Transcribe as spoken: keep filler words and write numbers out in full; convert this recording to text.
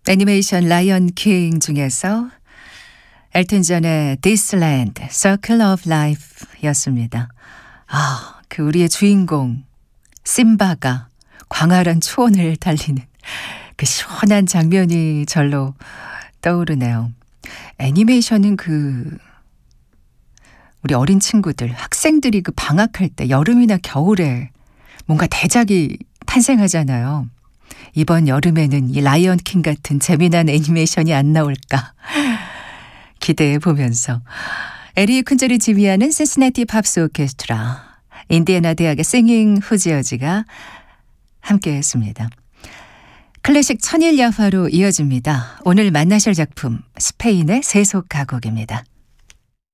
애니메이션 라이언 킹 중에서 엘튼 존의 This Land, Circle of Life 였습니다. 아, 그 우리의 주인공 심바가 광활한 초원을 달리는 그 시원한 장면이 절로 떠오르네요. 애니메이션은 그 우리 어린 친구들, 학생들이 그 방학할 때 여름이나 겨울에 뭔가 대작이 탄생하잖아요. 이번 여름에는 이 라이언 킹 같은 재미난 애니메이션이 안 나올까 기대해 보면서 에리 쿤젤이 지휘하는 신시내티 팝스 오케스트라, 인디애나 대학의 싱잉 후지어즈가 함께했습니다. 클래식 천일야화로 이어집니다. 오늘 만나실 작품 스페인의 세속 가곡입니다.